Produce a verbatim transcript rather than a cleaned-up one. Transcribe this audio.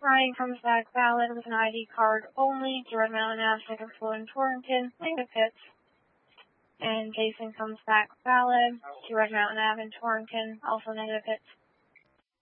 Ryan comes back valid with an I D card only to Red Mountain Ave, second floor in Torrington, negative hits. And Jason comes back valid to Red Mountain Ave in Torrington, also negative hits.